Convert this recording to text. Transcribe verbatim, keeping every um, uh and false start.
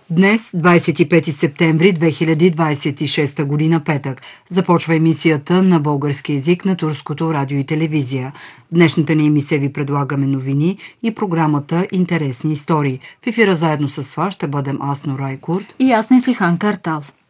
Днес, двадесет и пети септември две хиляди двадесет и шеста година, петък, започва емисията на български език на Турското радио и телевизия. В днешната ни емисия ви предлагаме новини и програмата Интересни истории. В ефира заедно с вас ще бъдем аз, Нора Курт и аз, Неслихан Картал.